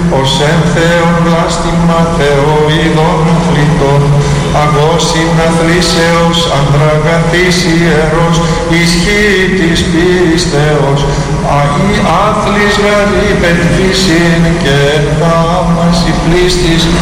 ως εν Θεόν βλάστημα Θεοειδών φλητών, αγώς συναθλήσεως ανδραγαθής ιερός, ισχύει της πίστεως, αγί άθλης γαρή πεντφύσιν και θαύμαση πλήστης,